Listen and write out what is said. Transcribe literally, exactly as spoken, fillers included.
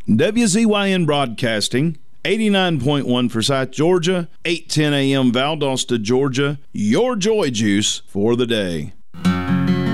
W Z Y N Broadcasting, eighty-nine point one Forsyth, Georgia, eight ten a.m. Valdosta, Georgia, your joy juice for the day.